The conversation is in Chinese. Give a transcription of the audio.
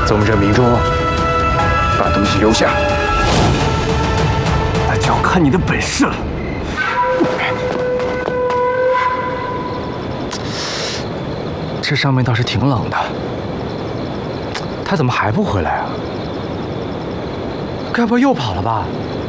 宗正明珠，把东西留下。 那就要看你的本事了。 这上面倒是挺冷的，他怎么还不回来啊？该不会又跑了吧？